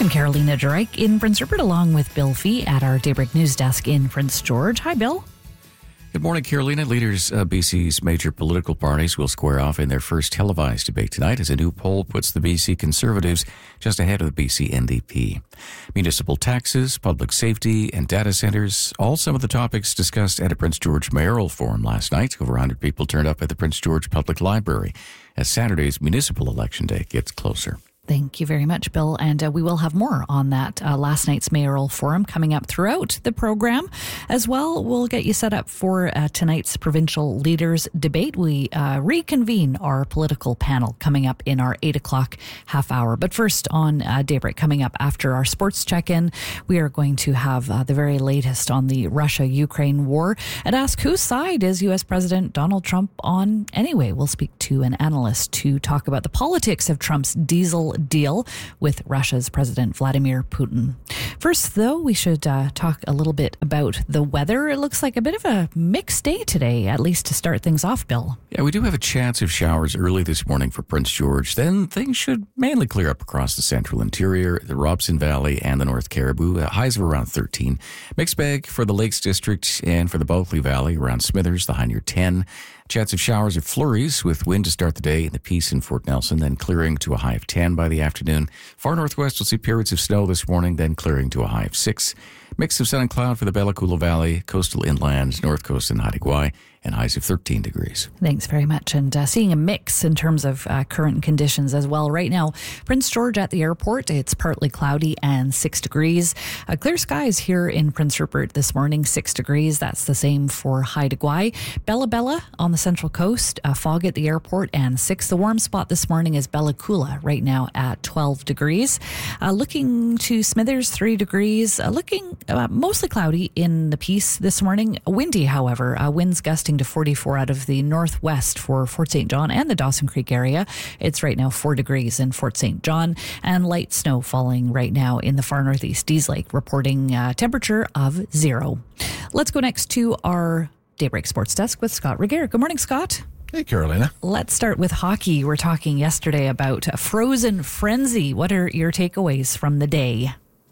I'm Carolina Drake in Prince Rupert, along with Bill Fee at our Daybreak News desk in Prince George. Hi, Bill. Good morning, Carolina. Leaders of BC's major political parties will square off in their first televised debate tonight as a new poll puts the BC Conservatives just ahead of the BC NDP. Municipal taxes, public safety, and data centres, all some of the topics discussed at a Prince George mayoral forum last night. Over 100 people turned up at the Prince George Public Library as Saturday's municipal election day gets closer. Thank you very much, Bill. And we will have more on that last night's mayoral forum coming up throughout the program. As well, we'll get you set up for tonight's provincial leaders debate. We reconvene our political panel coming up in our 8 o'clock half hour. But first on Daybreak, coming up after our sports check-in, we are going to have the very latest on the Russia-Ukraine war and ask whose side is U.S. President Donald Trump on anyway. We'll speak to an analyst to talk about the politics of Trump's diesel deal with Russia's President Vladimir Putin. First, though, we should talk a little bit about the weather. It looks like a bit of a mixed day today, at least to start things off, Bill. Yeah, we do have a chance of showers early this morning for Prince George. Then things should mainly clear up across the central interior, the Robson Valley, and the North Caribou. Highs of around 13. Mixed bag for the Lakes District and for the Bulkley Valley around Smithers, the high near 10. Chance of showers or flurries with wind to start the day in the Peace and Fort Nelson, then clearing to a high of 10 by the afternoon. Far northwest will see periods of snow this morning, then clearing to a high of 6. Mix of sun and cloud for the Bella Coola Valley, coastal inland, north coast and Haida Gwaii, and highs of 13 degrees. Thanks very much. And seeing a mix in terms of current conditions as well. Right now, Prince George at the airport, it's partly cloudy and 6 degrees. Clear skies here in Prince Rupert this morning, 6 degrees. That's the same for Haida Gwaii. Bella on the central coast, fog at the airport and 6. The warm spot this morning is Bella Coola right now at 12 degrees. Looking to Smithers, 3 degrees. Looking mostly cloudy in the Peace this morning. Windy, however. Winds gusting to 44 out of the northwest for Fort St. John and the Dawson Creek area. It's right now 4 degrees in Fort St. John and light snow falling right now in the far northeast. Dease Lake reporting temperature of 0. Let's go next to our Daybreak Sports Desk with Scott Regehr. Good morning, Scott. Hey, Carolina. Let's start with hockey. We were talking yesterday about Frozen Frenzy. What are your takeaways from the day?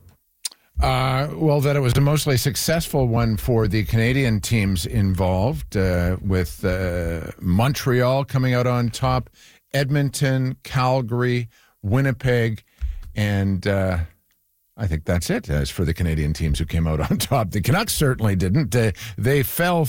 Well, that it was a mostly successful one for the Canadian teams involved, with Montreal coming out on top, Edmonton, Calgary, Winnipeg, and I think that's it as for the Canadian teams who came out on top. The Canucks certainly didn't. They fell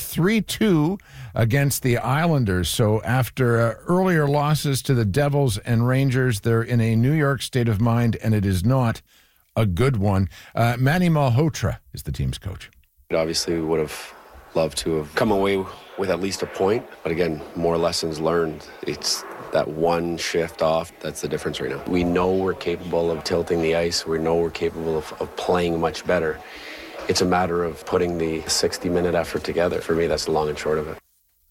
3-2 against the Islanders. So after earlier losses to the Devils and Rangers, they're in a New York state of mind, and it is not a good one. Manny Malhotra is the team's coach. Obviously, we would have loved to have come away with at least a point. But again, more lessons learned. It's that one shift off that's the difference right now. We know we're capable of tilting the ice. We know we're capable of playing much better. It's a matter of putting the 60-minute effort together. For me, that's the long and short of it.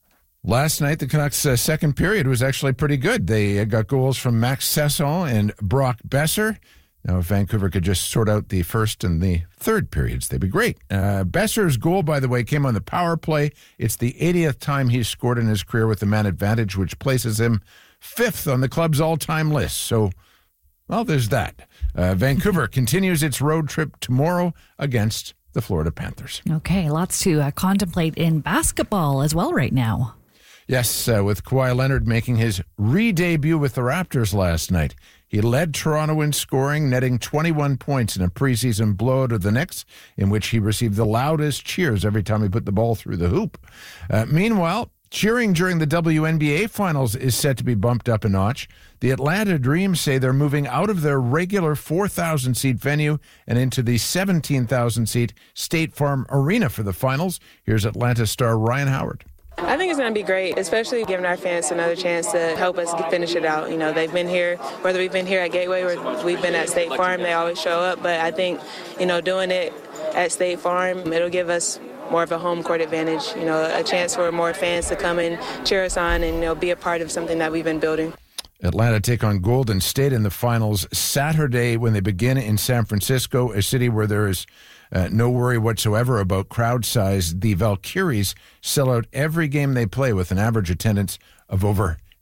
Last night, the Canucks' second period was actually pretty good. They got goals from Max Sesson and Brock Besser. Now, if Vancouver could just sort out the first and the third periods, they'd be great. Besser's goal, by the way, came on the power play. It's the 80th time he's scored in his career with the man advantage, which places him 5th on the club's all-time list. So, well, there's that. Vancouver continues its road trip tomorrow against the Florida Panthers. Okay, lots to contemplate in basketball as well right now. Yes, with Kawhi Leonard making his re-debut with the Raptors last night. He led Toronto in scoring, netting 21 points in a preseason blowout of the Knicks, in which he received the loudest cheers every time he put the ball through the hoop. Meanwhile, cheering during the WNBA Finals is set to be bumped up a notch. The Atlanta Dream say they're moving out of their regular 4,000-seat venue and into the 17,000-seat State Farm Arena for the finals. Here's Atlanta star Ryan Howard. I think it's going to be great, especially giving our fans another chance to help us finish it out. You know, they've been here, whether we've been here at Gateway or we've been at State Farm, they always show up. But I think, you know, doing it at State Farm, it'll give us more of a home court advantage, you know, a chance for more fans to come and cheer us on and, you know, be a part of something that we've been building. Atlanta take on Golden State in the finals Saturday when they begin in San Francisco, a city where there is no worry whatsoever about crowd size. The Valkyries sell out every game they play with an average attendance of over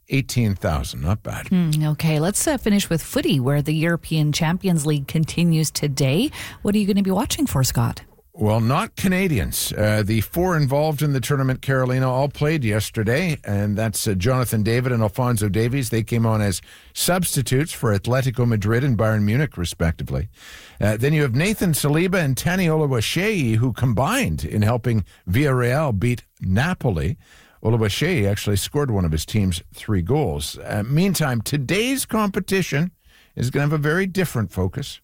18,000. Not bad. Okay, let's finish with footy, where the European Champions League continues today. What are you going to be watching for, Scott? Well, not Canadians. The four involved in the tournament, Carolina, all played yesterday, and that's Jonathan David and Alphonso Davies. They came on as substitutes for Atletico Madrid and Bayern Munich, respectively. Then you have Nathan Saliba and Tani Oluwaseyi, who combined in helping Villarreal beat Napoli. Oluwaseyi actually scored one of his team's 3 goals. Meantime, today's competition is going to have a very different focus.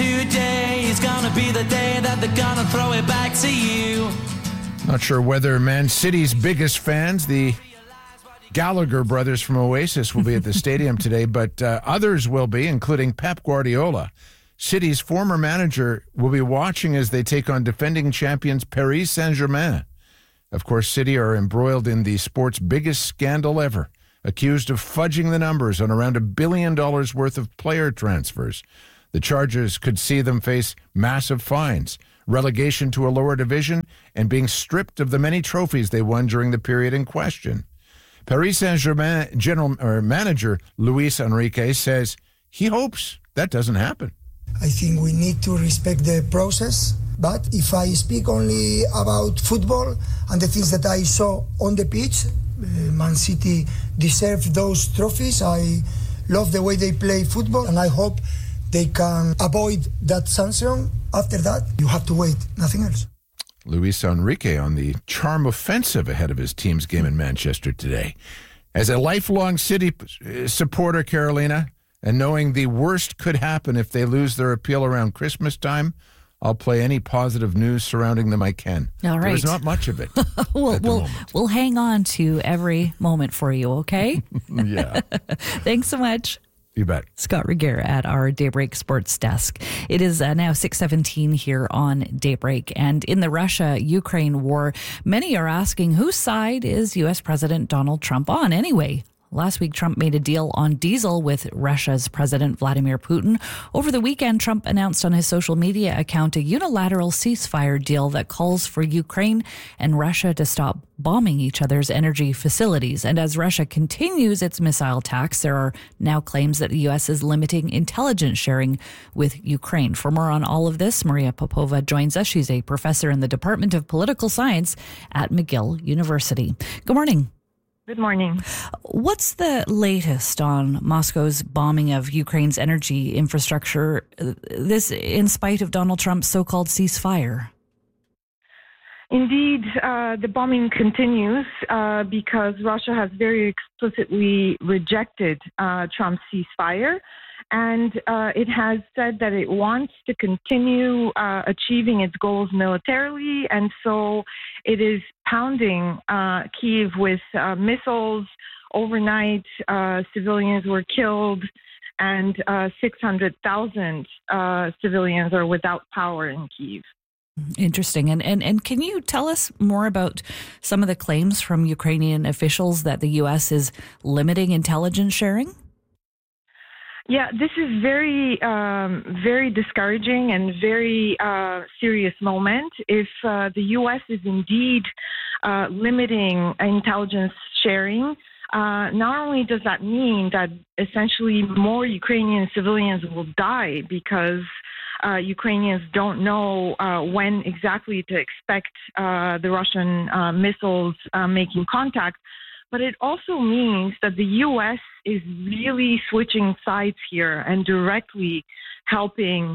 Today is gonna be the day that they're gonna throw it back to you. Not sure whether Man City's biggest fans, the Gallagher brothers from Oasis, will be at the stadium today, but others will be, including Pep Guardiola. City's former manager will be watching as they take on defending champions Paris Saint-Germain. Of course, City are embroiled in the sport's biggest scandal ever, accused of fudging the numbers on around $1 billion worth of player transfers. The charges could see them face massive fines, relegation to a lower division, and being stripped of the many trophies they won during the period in question. Paris Saint-Germain manager Luis Enrique says he hopes that doesn't happen. I think we need to respect the process, but if I speak only about football and the things that I saw on the pitch, Man City deserve those trophies. I love the way they play football, and I hope they can avoid that sanction. After that, you have to wait, nothing else. Luis Enrique on the charm offensive ahead of his team's game in Manchester today. As a lifelong City supporter, Carolina, and knowing the worst could happen if they lose their appeal around Christmas time, I'll play any positive news surrounding them I can. All right. There's not much of it at the moment. We'll hang on to every moment for you, okay? Yeah. Thanks so much. You bet. Scott Regier at our Daybreak Sports Desk. It is now 6:17 here on Daybreak. And in the Russia-Ukraine war, many are asking, whose side is U.S. President Donald Trump on anyway? Last week, Trump made a deal on diesel with Russia's President Vladimir Putin. Over the weekend, Trump announced on his social media account a unilateral ceasefire deal that calls for Ukraine and Russia to stop bombing each other's energy facilities. And as Russia continues its missile attacks, there are now claims that the U.S. is limiting intelligence sharing with Ukraine. For more on all of this, Maria Popova joins us. She's a professor in the Department of Political Science at McGill University. Good morning. Good morning. What's the latest on Moscow's bombing of Ukraine's energy infrastructure, this in spite of Donald Trump's so-called ceasefire? Indeed, the bombing continues because Russia has very explicitly rejected Trump's ceasefire. And it has said that it wants to continue achieving its goals militarily. And so it is pounding Kyiv with missiles. Overnight, civilians were killed, and 600,000 civilians are without power in Kyiv. Interesting. And can you tell us more about some of the claims from Ukrainian officials that the U.S. is limiting intelligence sharing? Yeah, this is very, very discouraging and very serious moment. If the U.S. is indeed limiting intelligence sharing, not only does that mean that essentially more Ukrainian civilians will die because Ukrainians don't know when exactly to expect the Russian missiles making contact, but it also means that the U.S. is really switching sides here and directly helping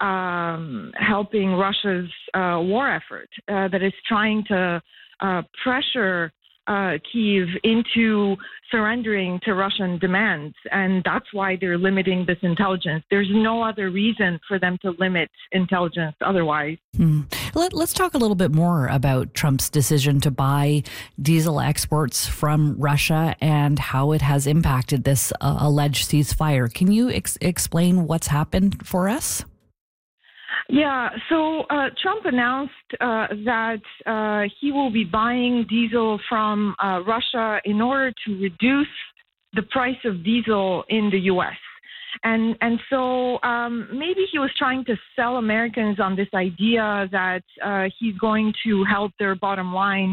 Russia's war effort that is trying to pressure Kyiv into surrendering to Russian demands. And that's why they're limiting this intelligence. There's no other reason for them to limit intelligence otherwise. Let's talk a little bit more about Trump's decision to buy diesel exports from Russia and how it has impacted this alleged ceasefire. Can you explain what's happened for us? Yeah, so Trump announced that he will be buying diesel from Russia in order to reduce the price of diesel in the U.S. And so maybe he was trying to sell Americans on this idea that he's going to help their bottom line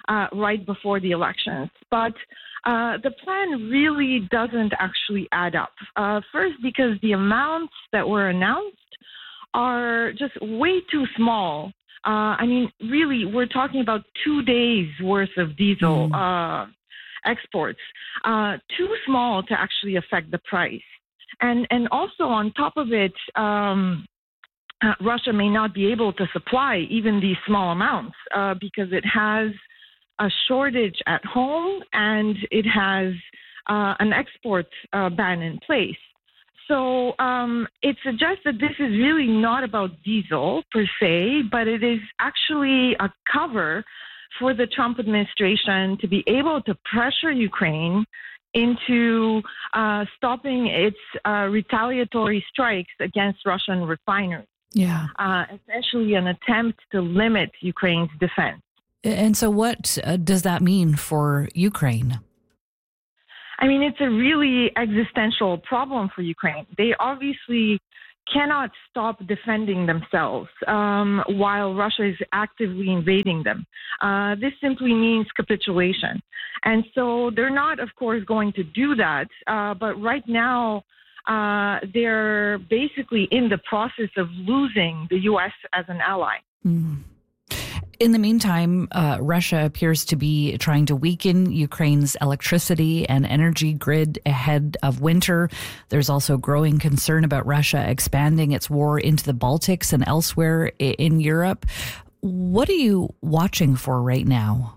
right before the elections. But the plan really doesn't actually add up. First, because the amounts that were announced are just way too small. Really, we're talking about 2 days worth of diesel exports, too small to actually affect the price. And also on top of it, Russia may not be able to supply even these small amounts because it has a shortage at home and it has an export ban in place. So it suggests that this is really not about diesel per se, but it is actually a cover for the Trump administration to be able to pressure Ukraine into stopping its retaliatory strikes against Russian refineries. Yeah. Essentially an attempt to limit Ukraine's defense. And so what does that mean for Ukraine? It's a really existential problem for Ukraine. They obviously cannot stop defending themselves while Russia is actively invading them. This simply means capitulation. And so they're not, of course, going to do that. But right now, they're basically in the process of losing the U.S. as an ally. Mm. In the meantime, Russia appears to be trying to weaken Ukraine's electricity and energy grid ahead of winter. There's also growing concern about Russia expanding its war into the Baltics and elsewhere in Europe. What are you watching for right now?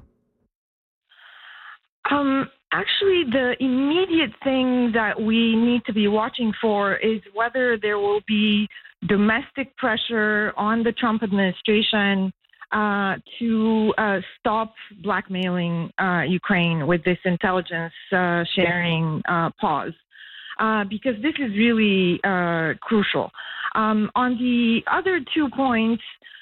Actually, the immediate thing that we need to be watching for is whether there will be domestic pressure on the Trump administration to stop blackmailing Ukraine with this intelligence sharing pause, because this is really crucial. On the other 2 points,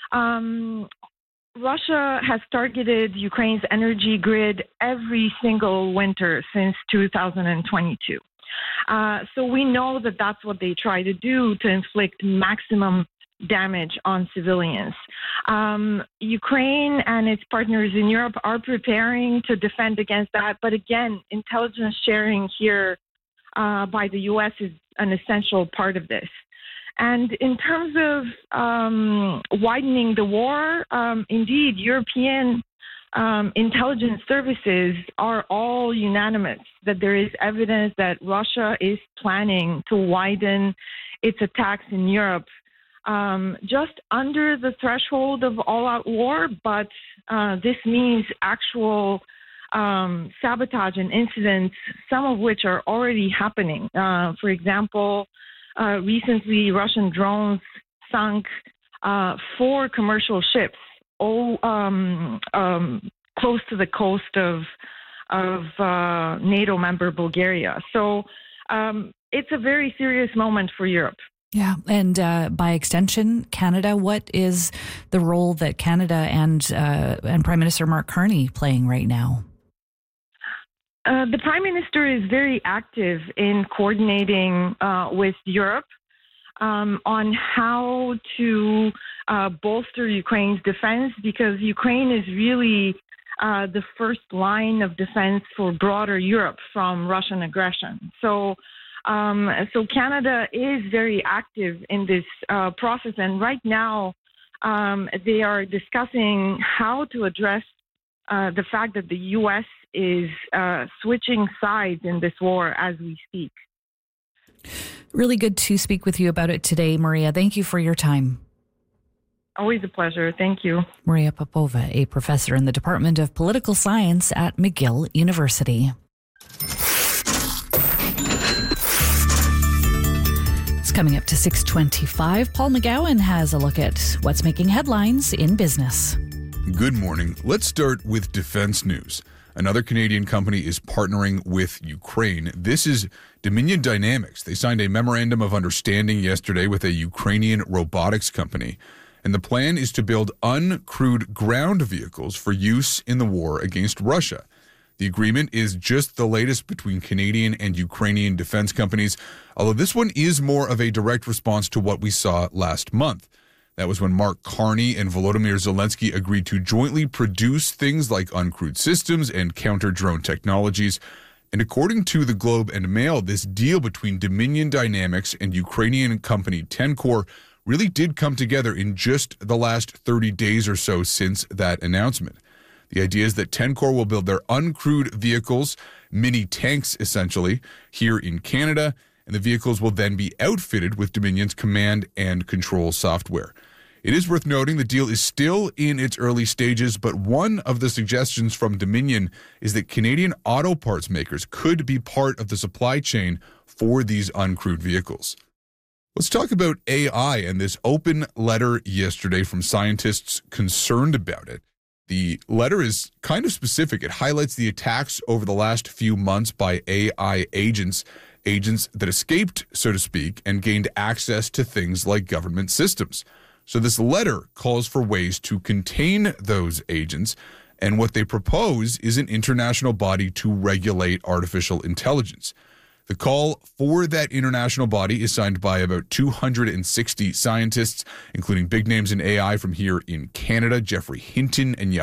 Russia has targeted Ukraine's energy grid every single winter since 2022. So we know that that's what they try to do to inflict maximum damage on civilians. Ukraine and its partners in Europe are preparing to defend against that. But again, intelligence sharing here by the U.S. is an essential part of this. And in terms of widening the war, indeed, European intelligence services are all unanimous that there is evidence that Russia is planning to widen its attacks in Europe just under the threshold of all-out war, but this means actual sabotage and incidents, some of which are already happening. For example, recently Russian drones sunk 4 commercial ships, all close to the coast of NATO member Bulgaria. So it's a very serious moment for Europe. Yeah, and by extension, Canada. What is the role that Canada and Prime Minister Mark Carney playing right now? The Prime Minister is very active in coordinating with Europe on how to bolster Ukraine's defense, because Ukraine is really the first line of defense for broader Europe from Russian aggression. So Canada is very active in this process, and right now they are discussing how to address the fact that the U.S. is switching sides in this war as we speak. Really good to speak with you about it today, Maria. Thank you for your time. Always a pleasure. Thank you. Maria Popova, a professor in the Department of Political Science at McGill University. Coming up to 6:25, Paul McGowan has a look at what's making headlines in business. Good morning. Let's start with defense news. Another Canadian company is partnering with Ukraine. This is Dominion Dynamics. They signed a memorandum of understanding yesterday with a Ukrainian robotics company. And the plan is to build uncrewed ground vehicles for use in the war against Russia. The agreement is just the latest between Canadian and Ukrainian defense companies, although this one is more of a direct response to what we saw last month. That was when Mark Carney and Volodymyr Zelensky agreed to jointly produce things like uncrewed systems and counter-drone technologies. And according to the Globe and Mail, this deal between Dominion Dynamics and Ukrainian company Tencor really did come together in just the last 30 days or so since that announcement. The idea is that Tencor will build their uncrewed vehicles, mini tanks essentially, here in Canada, and the vehicles will then be outfitted with Dominion's command and control software. It is worth noting the deal is still in its early stages, but one of the suggestions from Dominion is that Canadian auto parts makers could be part of the supply chain for these uncrewed vehicles. Let's talk about AI and this open letter yesterday from scientists concerned about it. The letter is kind of specific. It highlights the attacks over the last few months by AI agents that escaped, so to speak, and gained access to things like government systems. So this letter calls for ways to contain those agents, and what they propose is an international body to regulate artificial intelligence. The call for that international body is signed by about 260 scientists, including big names in AI from here in Canada, Geoffrey Hinton and